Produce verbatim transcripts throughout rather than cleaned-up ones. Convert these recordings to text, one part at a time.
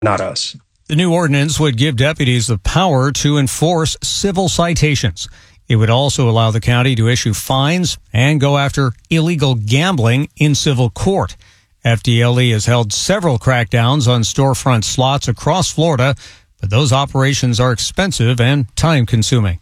not us. The new ordinance would give deputies the power to enforce civil citations. It would also allow the county to issue fines and go after illegal gambling in civil court. F D L E has held several crackdowns on storefront slots across Florida, but those operations are expensive and time-consuming.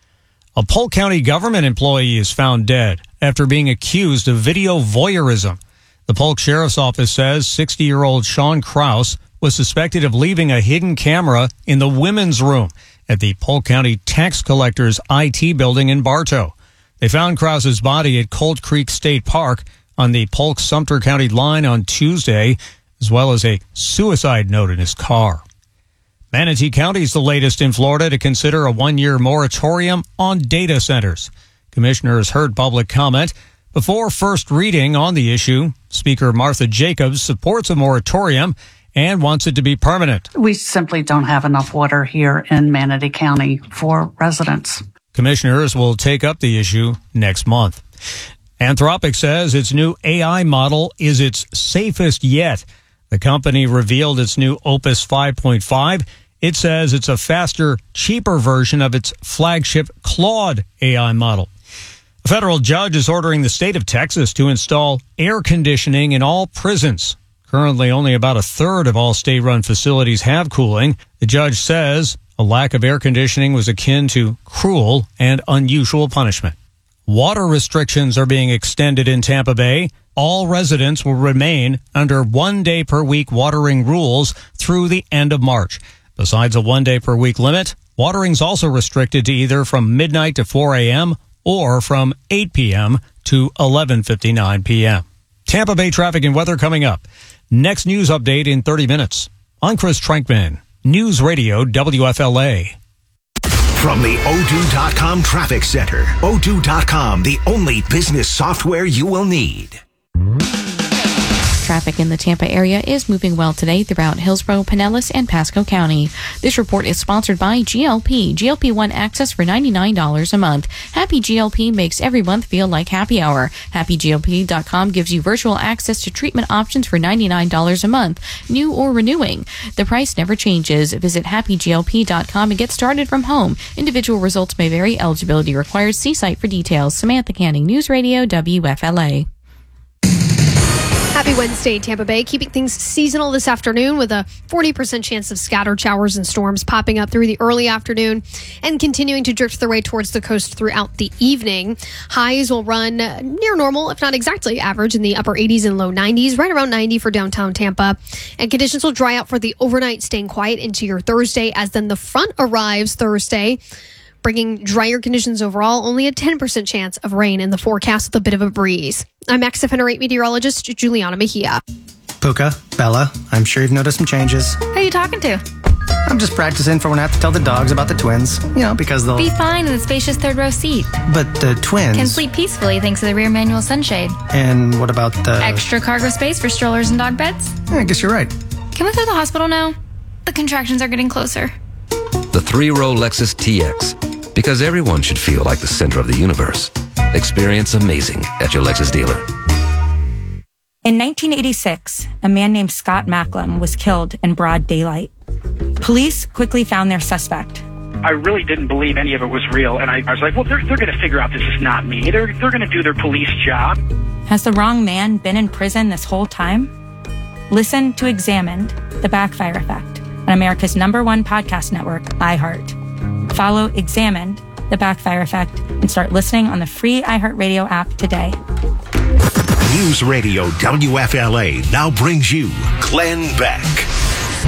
A Polk County government employee is found dead after being accused of video voyeurism. The Polk Sheriff's Office says sixty-year-old Sean Krause was suspected of leaving a hidden camera in the women's room at the Polk County Tax Collector's I T building in Bartow. They found Krause's body at Cold Creek State Park on the Polk-Sumter County line on Tuesday, as well as a suicide note in his car. Manatee County is the latest in Florida to consider a one-year moratorium on data centers. Commissioners heard public comment. Before first reading on the issue, Speaker Martha Jacobs supports a moratorium and wants it to be permanent. We simply don't have enough water here in Manatee County for residents. Commissioners will take up the issue next month. Anthropic says its new A I model is its safest yet. The company revealed its new Opus five point five. It says it's a faster, cheaper version of its flagship Claude A I model. A federal judge is ordering the state of Texas to install air conditioning in all prisons. Currently, only about a third of all state-run facilities have cooling. The judge says a lack of air conditioning was akin to cruel and unusual punishment. Water restrictions are being extended in Tampa Bay. All residents will remain under one day per week watering rules through the end of March. Besides a one day per week limit, watering's also restricted to either from midnight to four a.m. or from eight p.m. to eleven fifty-nine p.m. Tampa Bay traffic and weather coming up. Next news update in thirty minutes. I'm Chris Trankman, News Radio W F L A. From the O two dot com Traffic Center, O two dot com, the only business software you will need. Traffic in the Tampa area is moving well today throughout Hillsborough, Pinellas, and Pasco County. This report is sponsored by G L P. G L P one access for ninety-nine dollars a month. Happy G L P makes every month feel like happy hour. Happy G L P dot com gives you virtual access to treatment options for ninety-nine dollars a month, new or renewing. The price never changes. Visit Happy G L P dot com and get started from home. Individual results may vary. Eligibility required. See site for details. Samantha Canning, News Radio W F L A. Happy Wednesday, Tampa Bay. Keeping things seasonal this afternoon with a forty percent chance of scattered showers and storms popping up through the early afternoon and continuing to drift their way towards the coast throughout the evening. Highs will run near normal, if not exactly average, in the upper eighties and low nineties, right around ninety for downtown Tampa. And conditions will dry out for the overnight, staying quiet into your Thursday, as then the front arrives Thursday, bringing drier conditions overall, only a ten percent chance of rain in the forecast with a bit of a breeze. I'm X F N R eight meteorologist Juliana Mejia. Puka, Bella, I'm sure you've noticed some changes. Who are you talking to? I'm just practicing for when I have to tell the dogs about the twins. You know, because they'll... Be fine in the spacious third row seat. But the twins... Can sleep peacefully thanks to the rear manual sunshade. And what about the... Extra cargo space for strollers and dog beds? Yeah, I guess you're right. Can we go to the hospital now? The contractions are getting closer. The three-row Lexus T X. Because everyone should feel like the center of the universe. Experience amazing at your Lexus dealer. In nineteen eighty-six, a man named Scott Macklem was killed in broad daylight. Police quickly found their suspect. I really didn't believe any of it was real, and I, I was like, well, they're, they're going to figure out this is not me. They're, they're going to do their police job. Has the wrong man been in prison this whole time? Listen to Examined, The Backfire Effect, on America's number one podcast network, iHeart. Follow Examined, The Backfire Effect, and start listening on the free iHeartRadio app today. News Radio W F L A now brings you Glenn Beck.